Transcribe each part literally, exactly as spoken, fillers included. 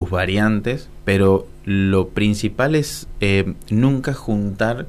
sus variantes, pero lo principal es eh, nunca juntar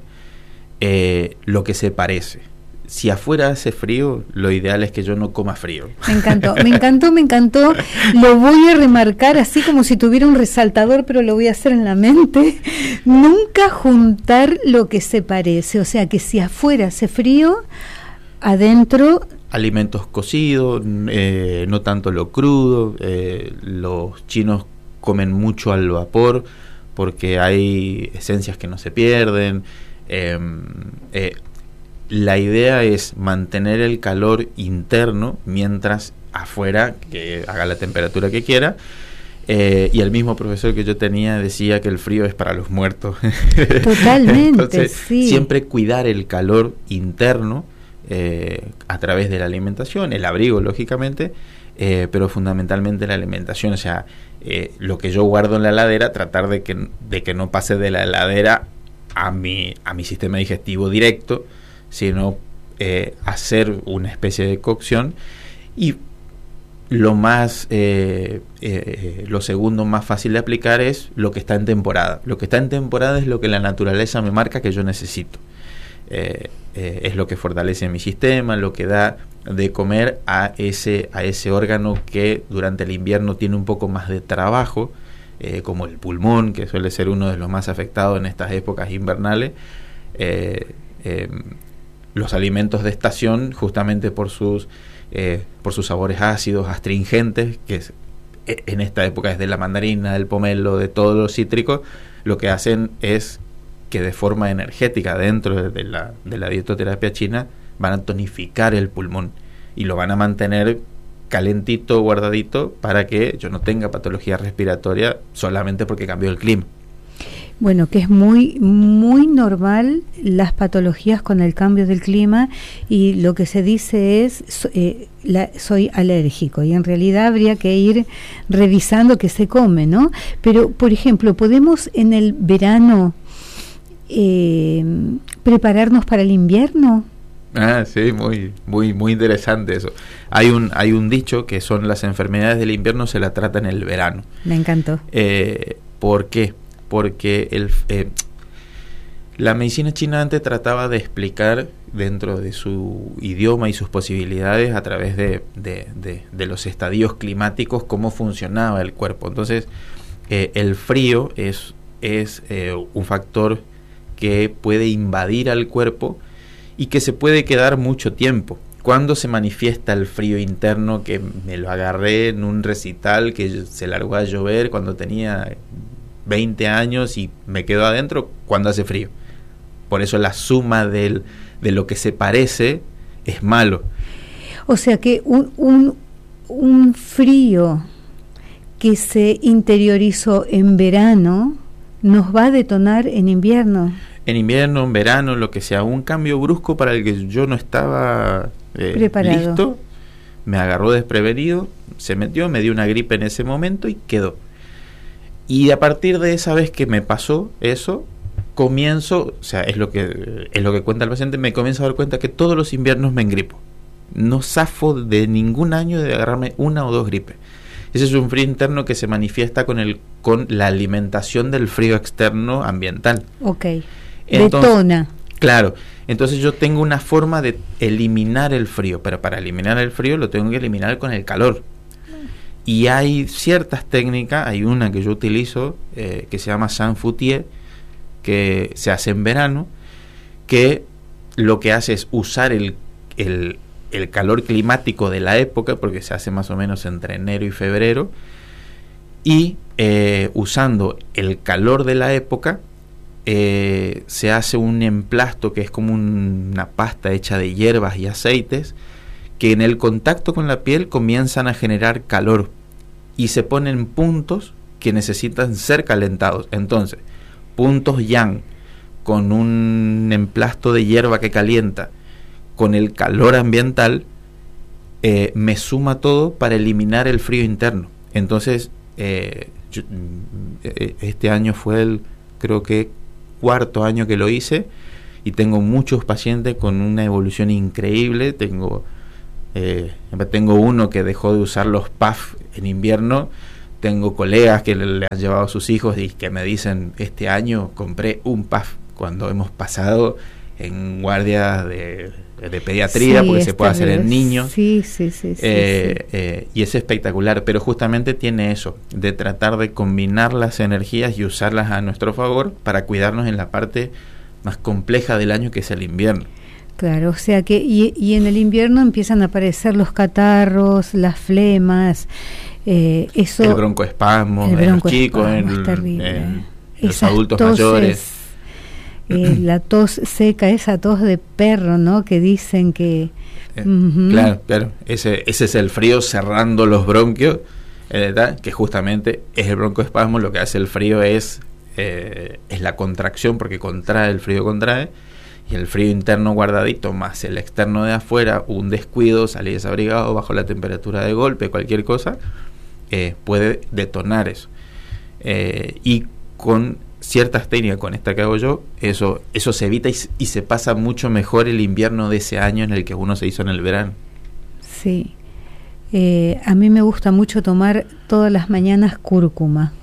eh, lo que se parece. Si afuera hace frío, lo ideal es que yo no coma frío. Me encantó, me encantó, me encantó. Lo voy a remarcar así como si tuviera un resaltador, pero lo voy a hacer en la mente. Nunca juntar lo que se parece. O sea, que si afuera hace frío, adentro... Alimentos cocidos, eh, no tanto lo crudo. Eh, los chinos comen mucho al vapor porque hay esencias que no se pierden. Eh, eh, La idea es mantener el calor interno mientras afuera, que haga la temperatura que quiera. Eh, y el mismo profesor que yo tenía decía que el frío es para los muertos. Totalmente. Entonces, sí. Siempre cuidar el calor interno eh, a través de la alimentación, el abrigo, lógicamente, eh, pero fundamentalmente la alimentación. O sea, eh, lo que yo guardo en la heladera, tratar de que, de que no pase de la heladera a mi, a mi sistema digestivo directo, sino eh, hacer una especie de cocción. Y lo más eh, eh, lo segundo más fácil de aplicar es lo que está en temporada. Lo que está en temporada es lo que la naturaleza me marca que yo necesito. Eh, eh, es lo que fortalece mi sistema, lo que da de comer a ese, a ese órgano que durante el invierno tiene un poco más de trabajo, eh, como el pulmón, que suele ser uno de los más afectados en estas épocas invernales. Eh, eh, los alimentos de estación, justamente por sus eh, por sus sabores ácidos, astringentes, que es, en esta época es de la mandarina, del pomelo, de todos los cítricos, lo que hacen es que de forma energética dentro de la, de la dietoterapia china van a tonificar el pulmón y lo van a mantener calentito, guardadito, para que yo no tenga patología respiratoria solamente porque cambió el clima. Bueno, que es muy muy normal las patologías con el cambio del clima, y lo que se dice es eh, la, soy alérgico, y en realidad habría que ir revisando qué se come, ¿no? Pero, por ejemplo, ¿podemos en el verano eh, prepararnos para el invierno? Ah, sí, muy muy muy interesante eso. Hay un hay un dicho que son las enfermedades del invierno se la trata en el verano. Me encantó. Eh, ¿Por qué? Porque el, eh, la medicina china antes trataba de explicar dentro de su idioma y sus posibilidades a través de, de, de, de los estadios climáticos cómo funcionaba el cuerpo. Entonces, eh, el frío es, es eh, un factor que puede invadir al cuerpo y que se puede quedar mucho tiempo. ¿Cuándo se manifiesta el frío interno? Que me lo agarré en un recital que se largó a llover cuando tenía veinte años y me quedo adentro cuando hace frío. Por eso la suma del, de lo que se parece es malo. O sea que un, un, un frío que se interiorizó en verano nos va a detonar en invierno. En invierno, en verano, lo que sea, un cambio brusco para el que yo no estaba eh, preparado. Listo, me agarró desprevenido, se metió, me dio una gripe en ese momento y quedó. Y a partir de esa vez que me pasó eso, comienzo, o sea, es lo que es lo que cuenta el paciente, me comienzo a dar cuenta que todos los inviernos me engripo. No zafo de ningún año de agarrarme una o dos gripes. Ese es un frío interno que se manifiesta con el con la alimentación del frío externo ambiental. Ok. Entonces, detona. Claro. Entonces yo tengo una forma de eliminar el frío, pero para eliminar el frío lo tengo que eliminar con el calor. Y hay ciertas técnicas, hay una que yo utilizo eh, que se llama San Foutier, que se hace en verano, que lo que hace es usar el, el, el calor climático de la época, porque se hace más o menos entre enero y febrero, y eh, usando el calor de la época, eh, se hace un emplasto que es como un, una pasta hecha de hierbas y aceites, que en el contacto con la piel comienzan a generar calor y se ponen puntos que necesitan ser calentados. Entonces, puntos yang con un emplasto de hierba que calienta con el calor ambiental, eh, me suma todo para eliminar el frío interno. Entonces, eh, yo, este año fue el, creo que, cuarto año que lo hice y tengo muchos pacientes con una evolución increíble. Tengo... Eh, tengo uno que dejó de usar los P A F en invierno tengo colegas que le, le han llevado a sus hijos y que me dicen, este año compré un P A F, cuando hemos pasado en guardias de, de pediatría, sí, porque se puede hacer en niños. Sí, sí, sí. sí, eh, sí. Eh, y es espectacular, pero justamente tiene eso, de tratar de combinar las energías y usarlas a nuestro favor para cuidarnos en la parte más compleja del año, que es el invierno. Claro, o sea que, y, y en el invierno empiezan a aparecer los catarros, las flemas, eh, eso... El broncoespasmo, el en los chicos, en, es terrible. en los Esas adultos toses, mayores. Eh, la tos seca, esa tos de perro, ¿no? Que dicen que... Eh, uh-huh. Claro, claro, ese, ese es el frío cerrando los bronquios, eh, que justamente es el broncoespasmo. Lo que hace el frío es, eh, es la contracción, porque contrae, el frío contrae, y el frío interno guardadito más el externo de afuera, un descuido, salir desabrigado, bajo la temperatura de golpe, cualquier cosa, eh, puede detonar eso. Eh, y con ciertas técnicas, con esta que hago yo, eso eso se evita y, y se pasa mucho mejor el invierno de ese año en el que uno se hizo en el verano. Sí. Eh, a mí me gusta mucho tomar todas las mañanas cúrcuma.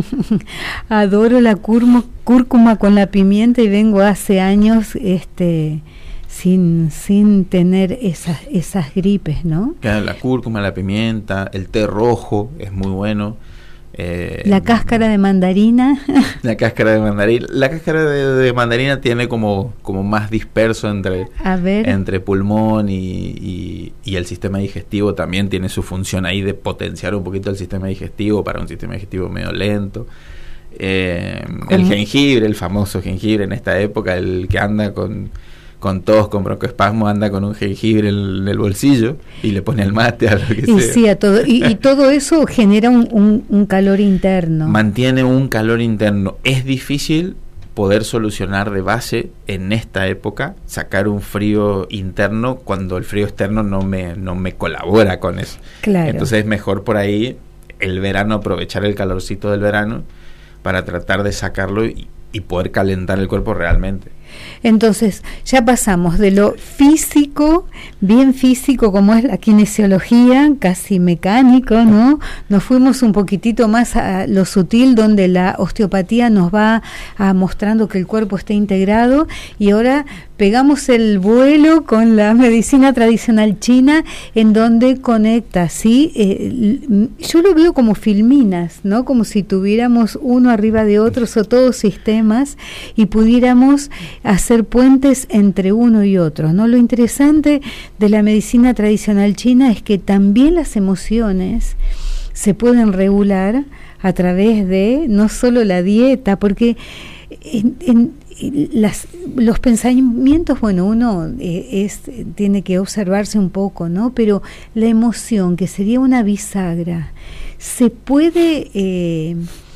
Adoro la curmo, cúrcuma con la pimienta, y vengo hace años este sin sin tener esas esas gripes, ¿no? Claro, la cúrcuma, la pimienta, el té rojo es muy bueno. Eh, la cáscara de mandarina. La cáscara de mandarina. La cáscara de, de mandarina tiene como, como más disperso entre, A ver. entre pulmón y, y, y el sistema digestivo. También tiene su función ahí de potenciar un poquito el sistema digestivo para un sistema digestivo medio lento. Eh, el jengibre, el famoso jengibre en esta época, el que anda con... con tos, con broncoespasmo, anda con un jengibre en el bolsillo y le pone el mate a lo que y sea. Sí, a todo, y, y todo eso genera un, un, un calor interno. Mantiene un calor interno. Es difícil poder solucionar de base en esta época, sacar un frío interno cuando el frío externo no me, no me colabora con eso. Claro. Entonces es mejor por ahí el verano, aprovechar el calorcito del verano para tratar de sacarlo y, y poder calentar el cuerpo realmente. Entonces, ya pasamos de lo físico, bien físico como es la kinesiología, casi mecánico, ¿no? Nos fuimos un poquitito más a lo sutil, donde la osteopatía nos va a mostrando que el cuerpo está integrado, y ahora pegamos el vuelo con la medicina tradicional china, en donde conecta, ¿sí? Eh, yo lo veo como filminas, ¿no? Como si tuviéramos uno arriba de otros o todos sistemas y pudiéramos hacer puentes entre uno y otro, ¿no? Lo interesante de la medicina tradicional china es que también las emociones se pueden regular a través de no solo la dieta, porque en, en, las, los pensamientos, bueno, uno eh, es, tiene que observarse un poco, ¿no? Pero la emoción, que sería una bisagra, se puede eh,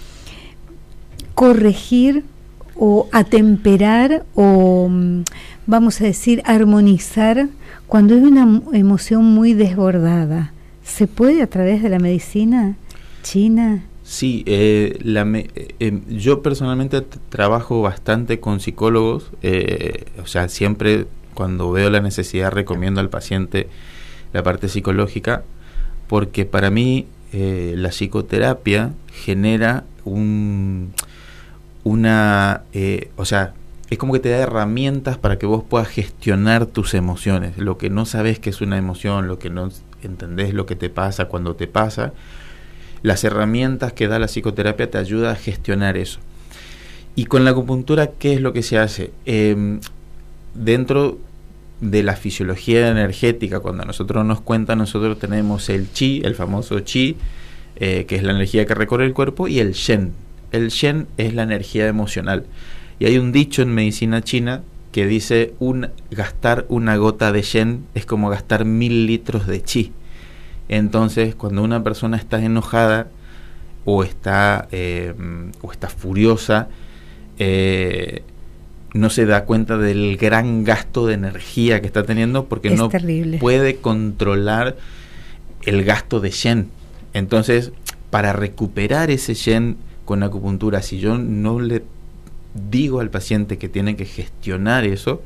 corregir o atemperar o, vamos a decir, armonizar cuando hay una emoción muy desbordada. ¿Se puede a través de la medicina china? Sí, eh, la me, eh, yo personalmente t- trabajo bastante con psicólogos, eh, o sea, siempre cuando veo la necesidad recomiendo al paciente la parte psicológica, porque para mí eh, la psicoterapia genera un... una, eh, o sea, es como que te da herramientas para que vos puedas gestionar tus emociones. Lo que no sabes que es una emoción, lo que no entendés lo que te pasa cuando te pasa, las herramientas que da la psicoterapia te ayuda a gestionar eso. Y con la acupuntura, ¿qué es lo que se hace? Eh, dentro de la fisiología energética, cuando a nosotros nos cuentan, nosotros tenemos el chi, el famoso chi, eh, que es la energía que recorre el cuerpo, y el shen. El shen es la energía emocional. Y hay un dicho en medicina china que dice, un, gastar una gota de shen es como gastar mil litros de chi. Entonces, cuando una persona está enojada o está, eh, o está furiosa, eh, no se da cuenta del gran gasto de energía que está teniendo, porque es no terrible. Puede controlar el gasto de shen. Entonces, para recuperar ese shen con acupuntura, si yo no le digo al paciente que tiene que gestionar eso,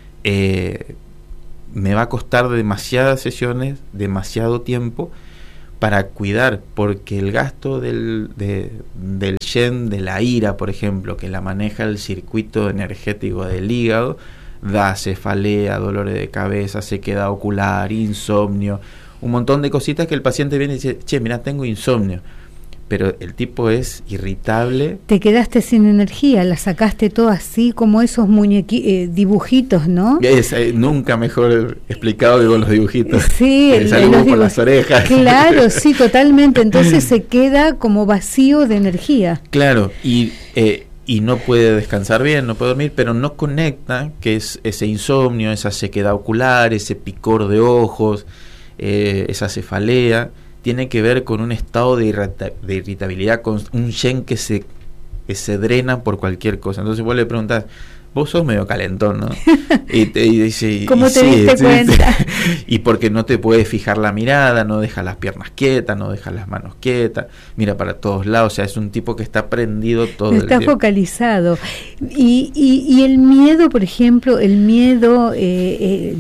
eh, me va a costar demasiadas sesiones, demasiado tiempo, para cuidar, porque el gasto del, de, del yen, de la ira, por ejemplo, que la maneja el circuito energético del hígado, da cefalea, dolores de cabeza, sequedad ocular, insomnio, un montón de cositas que el paciente viene y dice, che, mira, tengo insomnio. Pero el tipo es irritable. Te quedaste sin energía, la sacaste todo así como esos muñequitos, eh, dibujitos, ¿no? Es eh, nunca mejor explicado que con los dibujitos. Sí, el saludo por las orejas. Claro, sí, totalmente. Entonces se queda como vacío de energía. Claro, y eh, y no puede descansar bien, no puede dormir, pero no conecta que es ese insomnio, esa sequedad ocular, ese picor de ojos, eh, esa cefalea. Tiene que ver con un estado de, irrita- de irritabilidad, con un yen que se, que se drena por cualquier cosa. Entonces vos le preguntás, vos sos medio calentón, ¿no? Y te y dice, ¿cómo y te sí, diste sí, cuenta? Sí. Y porque no te puedes fijar la mirada, no deja las piernas quietas, no deja las manos quietas, mira para todos lados, o sea, es un tipo que está prendido todo está el tiempo. Focalizado. Y, y, y el miedo, por ejemplo, el miedo... Eh, eh,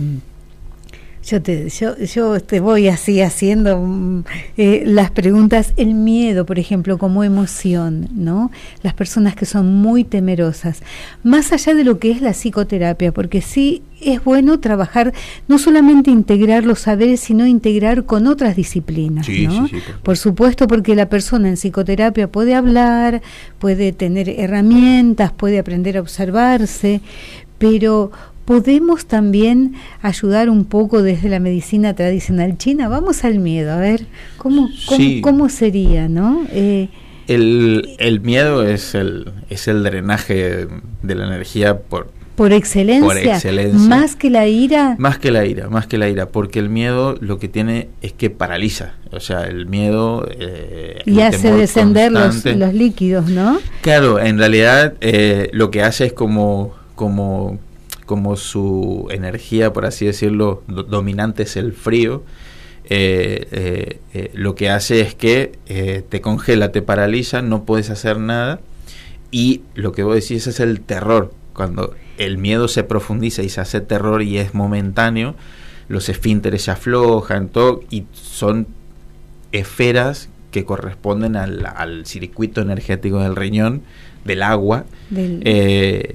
Yo te, yo, yo te voy así haciendo eh, las preguntas. El miedo, por ejemplo, como emoción, ¿no? Las personas que son muy temerosas, más allá de lo que es la psicoterapia, porque sí es bueno trabajar, no solamente integrar los saberes, sino integrar con otras disciplinas, sí, ¿no? Sí, sí, por, por supuesto, porque la persona en psicoterapia puede hablar, puede tener herramientas, puede aprender a observarse, pero podemos también ayudar un poco desde la medicina tradicional china. Vamos al miedo, a ver, ¿cómo, cómo, sí. cómo sería, no? Eh, el, el miedo es el, es el drenaje de la energía por, por excelencia, por excelencia. Más que la ira. Más que la ira, más que la ira, porque el miedo lo que tiene es que paraliza. O sea, el miedo... Eh, y el hace descender los, los líquidos, ¿no? Claro, en realidad eh, lo que hace es como... como como su energía, por así decirlo, do- dominante es el frío, eh, eh, eh, lo que hace es que eh, te congela, te paraliza, no puedes hacer nada, y lo que vos decís es el terror. Cuando el miedo se profundiza y se hace terror y es momentáneo, los esfínteres se aflojan, todo, y son esferas que corresponden al, al circuito energético del riñón, del agua, del... Eh,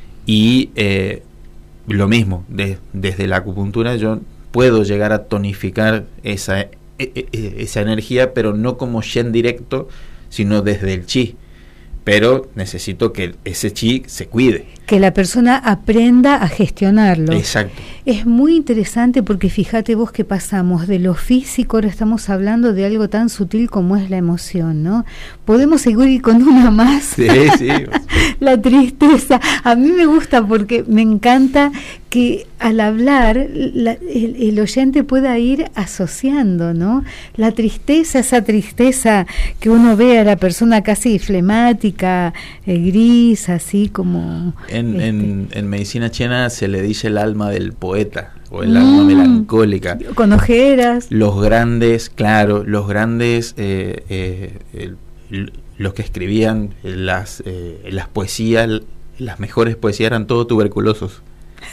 y eh, lo mismo, de, desde la acupuntura yo puedo llegar a tonificar esa, e, e, esa energía, pero no como yen directo, sino desde el chi. Pero necesito que ese chi se cuide. Que la persona aprenda a gestionarlo. Exacto. Es muy interesante porque fíjate vos que pasamos de lo físico, ahora estamos hablando de algo tan sutil como es la emoción, ¿no? Podemos seguir con una más. Sí, sí. La tristeza. A mí me gusta porque me encanta que al hablar la, el, el oyente pueda ir asociando, ¿no? La tristeza, esa tristeza que uno ve a la persona casi flemática, eh, gris, así como... En, este. en, en medicina china se le dice el alma del poeta o el mm, alma melancólica. Con ojeras. Los grandes, claro, los grandes, eh, eh, el, los que escribían las, eh, las poesías, las mejores poesías eran todos tuberculosos.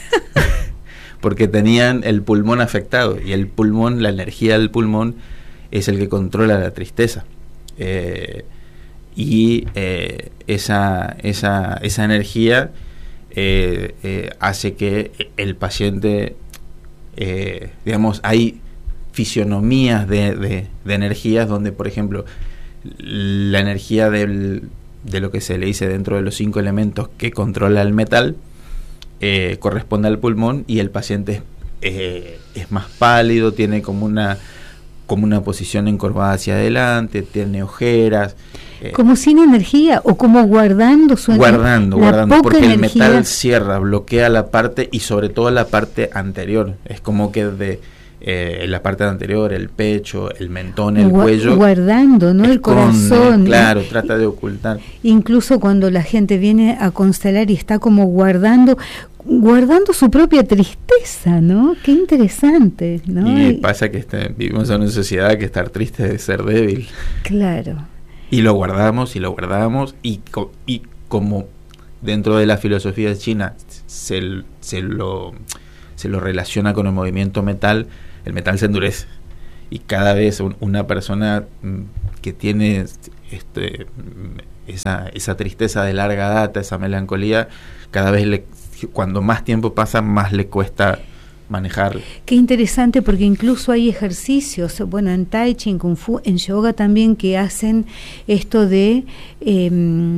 Porque tenían el pulmón afectado y el pulmón, la energía del pulmón es el que controla la tristeza. Eh, y eh, esa, esa, esa energía eh, eh, hace que el paciente, eh, digamos, hay fisionomías de, de, de energías donde, por ejemplo, la energía del, de lo que se le dice dentro de los cinco elementos que controla el metal eh, corresponde al pulmón, y el paciente eh, es más pálido, tiene como una como una posición encorvada hacia adelante, tiene ojeras. Eh, como sin energía o como guardando su energía. Guardando, guardando, porque energía. El metal cierra, bloquea la parte y sobre todo la parte anterior. Es como que de eh, la parte anterior, el pecho, el mentón, el Gu- cuello. Guardando, ¿no? Esconde, el corazón. Claro, ¿no? trata de ocultar. Incluso cuando la gente viene a constelar y está como guardando... guardando su propia tristeza, ¿no? Qué interesante, ¿no? Y pasa que este, vivimos en una sociedad que estar triste es ser débil. Claro. Y lo guardamos y lo guardamos y, co- y como dentro de la filosofía china se, se, lo, se lo relaciona con el movimiento metal, el metal se endurece. y cada vez un, una persona que tiene este, esa, esa tristeza de larga data, esa melancolía, cada vez le, cuando más tiempo pasa, más le cuesta manejarlo. Qué interesante, porque incluso hay ejercicios, bueno, en Tai Chi, en Kung Fu, en Yoga también, que hacen esto de eh,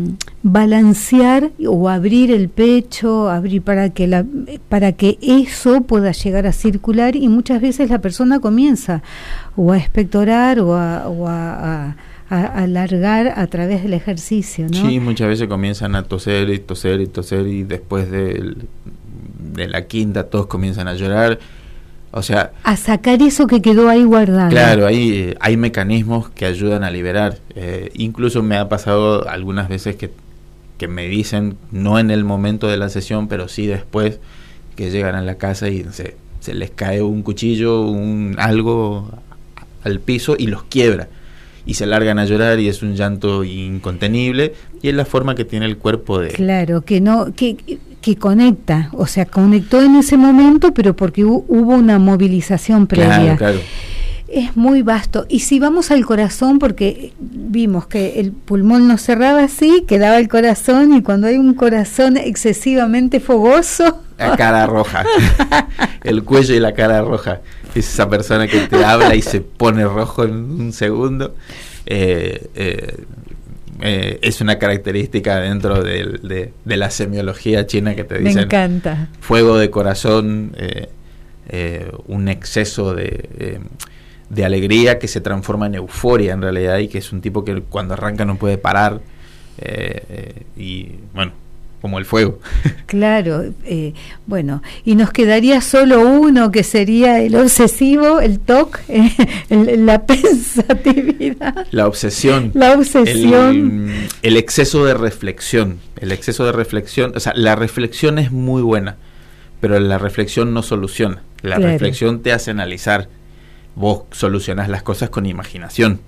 balancear o abrir el pecho, abrir para que la, para que eso pueda llegar a circular, y muchas veces la persona comienza o a expectorar o a, o a, a a alargar a través del ejercicio, ¿no? Sí, muchas veces comienzan a toser y toser y toser, y después de, de la quinta todos comienzan a llorar, o sea... A sacar eso que quedó ahí guardado. Claro, hay, hay mecanismos que ayudan a liberar. Eh, incluso me ha pasado algunas veces que, que me dicen, no en el momento de la sesión, pero sí después, que llegan a la casa y se, se les cae un cuchillo, un algo al piso y los quiebra. Y se largan a llorar, y es un llanto incontenible, y es la forma que tiene el cuerpo de... Claro, que no que, que conecta, o sea, conectó en ese momento, pero porque hu- hubo una movilización previa. Claro, claro. Es muy vasto. Y si vamos al corazón, porque vimos que el pulmón no cerraba así, quedaba el corazón, y cuando hay un corazón excesivamente fogoso... La cara roja, el cuello y la cara roja. Es esa persona que te habla y se pone rojo en un segundo. Eh, eh, eh, es una característica dentro de, de, de la semiología china, que te dicen... Me encanta. Fuego de corazón, eh, eh, un exceso de... Eh, de alegría que se transforma en euforia en realidad, y que es un tipo que cuando arranca no puede parar, eh, eh, y bueno, como el fuego. Claro, eh, bueno, y nos quedaría solo uno, que sería el obsesivo, el T O C, eh, el, la pensatividad. La obsesión. La obsesión. El, el exceso de reflexión, el exceso de reflexión, o sea, la reflexión es muy buena, pero la reflexión no soluciona, la claro. reflexión te hace analizar. Vos solucionás las cosas con imaginación.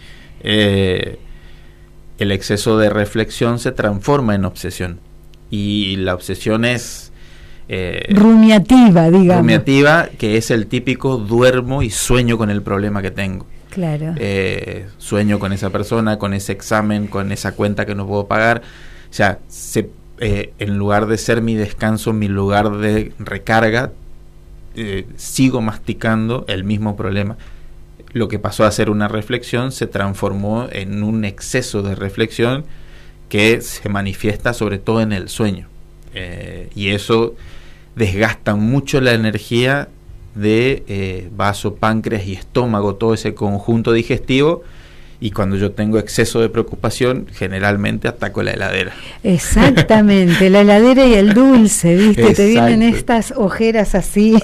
Eh, el exceso de reflexión se transforma en obsesión. Y la obsesión es... Eh, rumiativa, digamos. Rumiativa, que es el típico duermo y sueño con el problema que tengo. Claro. Eh, sueño con esa persona, con ese examen, con esa cuenta que no puedo pagar. O sea, se, eh, en lugar de ser mi descanso, mi lugar de recarga, Eh, sigo masticando el mismo problema. Lo que pasó a ser una reflexión se transformó en un exceso de reflexión que se manifiesta sobre todo en el sueño, eh, y eso desgasta mucho la energía de eh, vaso, páncreas y estómago, todo ese conjunto digestivo. Y cuando yo tengo exceso de preocupación, generalmente ataco la heladera. Exactamente, la heladera y el dulce, ¿viste? Exacto. Te vienen estas ojeras así.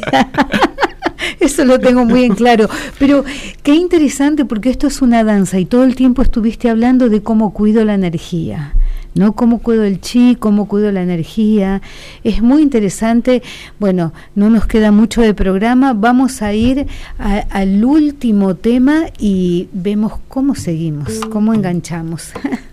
Eso lo tengo muy en claro. Pero qué interesante, porque esto es una danza, y todo el tiempo estuviste hablando de cómo cuido la energía, ¿no? Cómo cuido el chi, cómo cuido la energía. Es muy interesante. Bueno, no nos queda mucho de programa. Vamos a ir a, al último tema y vemos cómo seguimos, cómo enganchamos.